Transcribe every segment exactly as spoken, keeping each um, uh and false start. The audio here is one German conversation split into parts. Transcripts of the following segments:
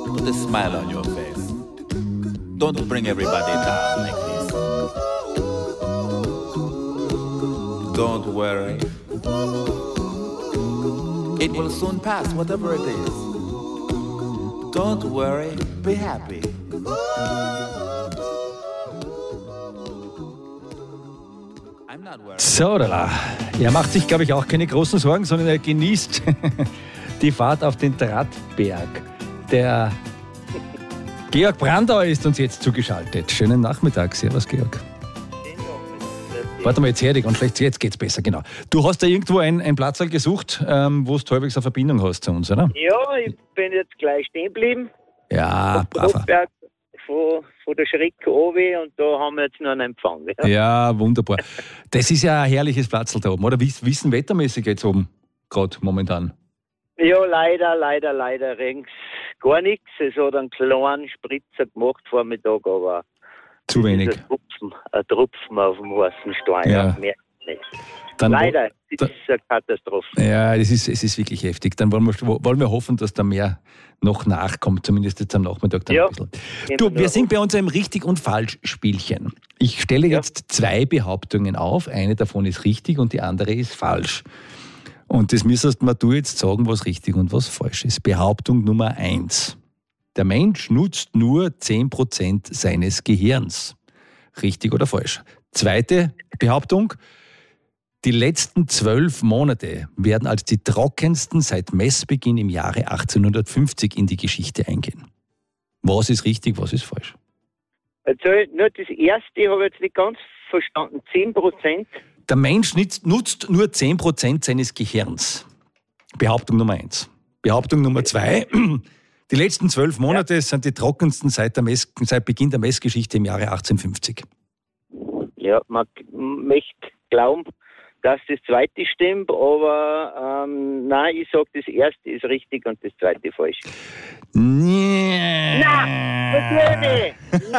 Put a smile on your face. Don't bring everybody down like this. Don't worry. It will soon pass, whatever it is. Don't worry, be happy. So, da. Er macht sich, glaube ich, auch keine großen Sorgen, sondern er genießt die Fahrt auf den Drahtberg. Der Georg Brandauer ist uns jetzt zugeschaltet. Schönen Nachmittag. Servus, Georg. Warte mal, jetzt hör dich ganz schlecht. Jetzt geht's besser, genau. Du hast da irgendwo ein, ein Platzl gesucht, ähm, wo du halbwegs eine Verbindung hast zu uns, oder? Ja, ich bin jetzt gleich stehen geblieben. Ja, braver. Von, von der Schrecke runter und da haben wir jetzt noch einen Empfang. Ja, ja, wunderbar. Das ist ja ein herrliches Platzl da oben, oder? Wie ist denn wettermäßig jetzt oben, gerade momentan? Ja, leider, leider, leider rings gar nichts. Es hat einen kleinen Spritzer gemacht vor Mittag, aber zu wenig. Ein Tropfen, ein Tropfen auf dem heißen Stein. Ja. Mehr nicht. Dann leider, wo, das ist eine Katastrophe. Ja, das ist, es ist wirklich heftig. Dann wollen wir, wollen wir hoffen, dass da mehr noch nachkommt, zumindest jetzt am Nachmittag dann ja, ein bisschen. Du, wir sind bei uns im Richtig- und Falsch-Spielchen. Ich stelle ja. jetzt zwei Behauptungen auf. Eine davon ist richtig und die andere ist falsch. Und das müsstest mir du jetzt sagen, was richtig und was falsch ist. Behauptung Nummer eins. Der Mensch nutzt nur zehn Prozent seines Gehirns. Richtig oder falsch? Zweite Behauptung. Die letzten zwölf Monate werden als die trockensten seit Messbeginn im Jahre achtzehnhundertfünfzig in die Geschichte eingehen. Was ist richtig, was ist falsch? Also, nur das erste habe ich jetzt nicht ganz verstanden. zehn Prozent? Der Mensch nutzt nur zehn Prozent seines Gehirns. Behauptung Nummer eins. Behauptung Nummer zwei. Die letzten zwölf Monate ja. sind die trockensten seit, der Mess, seit Beginn der Messgeschichte im Jahre achtzehnhundertfünfzig. Ja, man möchte glauben, dass das zweite stimmt, aber ähm, nein, ich sage, das erste ist richtig und das zweite falsch. Nee. Nein, natürlich.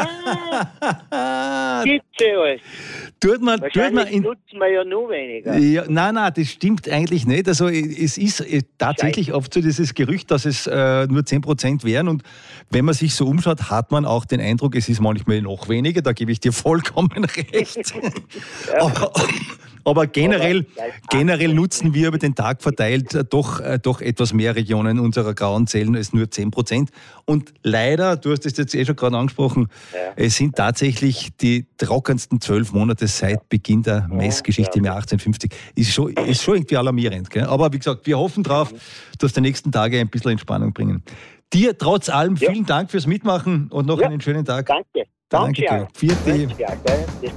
Nein. Gibt's ja alles. Tut man, tut man in, nutzen wir ja nur weniger. Ja, nein, nein, das stimmt eigentlich nicht. Also es ist tatsächlich Scheiße. oft so dieses Gerücht, dass es äh, nur zehn Prozent wären. Und wenn man sich so umschaut, hat man auch den Eindruck, es ist manchmal noch weniger. Da gebe ich dir vollkommen recht. Ja. aber, aber generell, aber generell nutzen wir über den Tag verteilt äh, doch, äh, doch etwas mehr Regionen unserer grauen Zellen als nur zehn Prozent. Und leider, du hast es jetzt eh schon gerade angesprochen, ja. es sind tatsächlich die trockensten zwölf Monate seit Beginn der Messgeschichte ja. im Jahr achtzehnhundertfünfzig. Ist schon, ist schon irgendwie alarmierend. Gell? Aber wie gesagt, wir hoffen drauf, dass die nächsten Tage ein bisschen Entspannung bringen. Dir trotz allem ja. vielen Dank fürs Mitmachen und noch ja. einen schönen Tag. Danke. Danke. Danke. Vierte. Danke.